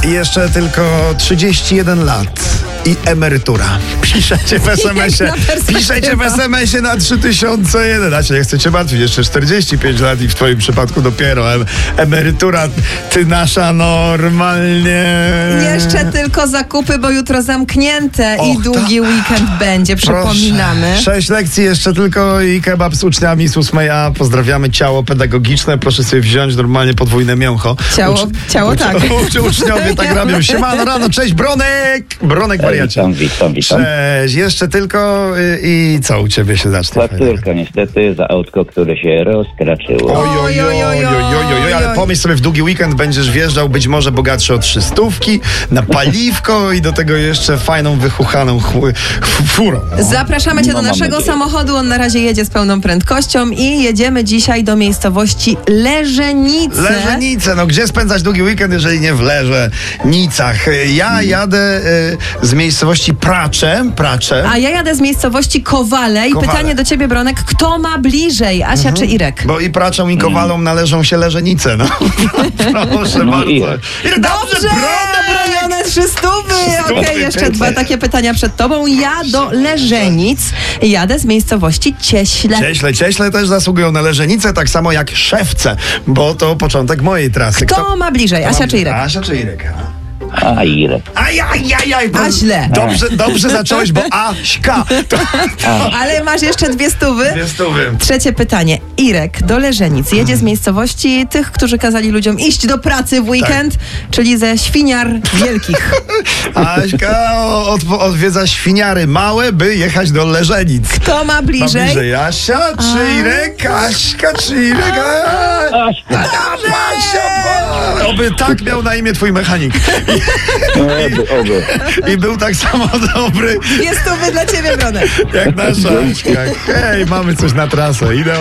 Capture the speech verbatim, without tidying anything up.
I jeszcze tylko trzydzieści jeden lat i emerytura. Piszecie w es em esie. Piszecie w es em esie na trzy tysiące jeden. A nie chcecie martwić, jeszcze czterdzieści pięć lat i w twoim przypadku dopiero em- emerytura. Ty nasza normalnie. Jeszcze tylko zakupy, bo jutro zamknięte Och, i długi ta- weekend będzie, przypominamy. Proszę. Sześć lekcji jeszcze tylko i kebab z uczniami z ósmej A. Pozdrawiamy ciało pedagogiczne. Proszę sobie wziąć normalnie podwójne mięcho. Ciało, ciało tak. Uczy, uczniowie tak robią. Siemano rano, cześć Bronek! Bronek wariacie. Witam, witam, witam. Cześć, jeszcze tylko y, i co u ciebie się zacznie? Fakturka niestety za autko, które się rozkraczyło. Oj, oj, oj, oj, oj, oj, ale pomyśl sobie, w długi weekend będziesz wjeżdżał być może bogatszy o trzystówki, na paliwko i do tego jeszcze fajną, wychuchaną ch- ch- furą. No. Zapraszamy cię No, do mam naszego nadzieję. samochodu. On na razie jedzie z pełną prędkością i jedziemy dzisiaj do miejscowości Leżenice. Leżenice, no gdzie spędzać długi weekend, jeżeli nie w Leżenicach? Ja jadę y, z miejscowości Pracze, Pracze. A ja jadę z miejscowości Kowale i Kowale. pytanie do ciebie, Bronek, kto ma bliżej, Asia czy Irek? Bo i Praczą, i Kowalom należą się Leżenice, no. Proszę No bardzo. i- Ile Dobrze, bronione trzy stówy. Stówy, Okej, jeszcze pięknie. dwa takie pytania przed tobą. Ja do Leżenic jadę z miejscowości Cieśle. Cieśle, Cieśle też zasługują na Leżenice, tak samo jak Szewce, bo to początek mojej trasy. Kto ma bliżej, Asia czy Irek? Asia czy Irek? A Irek. Ajajajaj. A źle. Dobrze, dobrze zacząłeś, bo Aśka. To, Ale masz jeszcze dwie stówy. dwie stówy. Trzecie pytanie. Irek do Leżenic jedzie z miejscowości tych, którzy kazali ludziom iść do pracy w weekend, czyli ze Świniar Wielkich. Aśka od, odwiedza świniary małe, by jechać do Leżenic. Kto ma Ma bliżej? bliżej Asia czy Irek? Aśka czy Irek? A, Aśka. Asia, oby tak miał na imię twój mechanik. Oby, oby. I był tak samo dobry Dwie stówy dla ciebie, Bronek. jak nasza Aśka. Hej, mamy coś na trasę. Idę